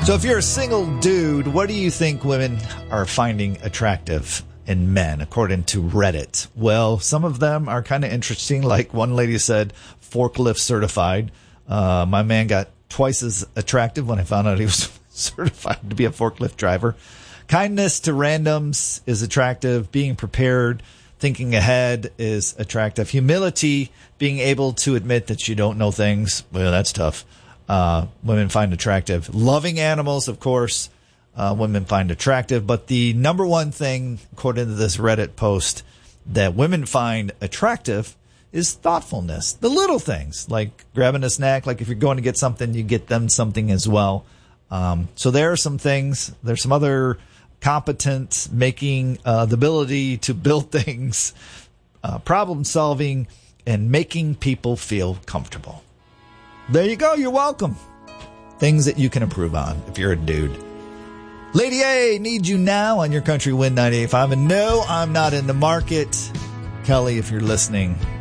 So if you're a single dude, what do you think women are finding attractive in men, according to Reddit? Well, some of them are kind of interesting. Like one lady said, forklift certified. My man got twice as attractive when I found out he was certified to be a forklift driver. Kindness to randoms is attractive. Being prepared, thinking ahead is attractive. Humility, being able to admit that you don't know things, well, that's tough. Women find attractive. Loving animals, of course, women find attractive. But the number one thing, according to this Reddit post, that women find attractive is thoughtfulness. The little things, like grabbing a snack. Like if you're going to get something, you get them something as well. So there are some things. There's some other competence, making the ability to build things, problem solving, and making people feel comfortable. There you go. You're welcome. Things that you can improve on if you're a dude. Lady A, need you now on your Country Wind 98.5. And no, I'm not in the market. Kelly, if you're listening,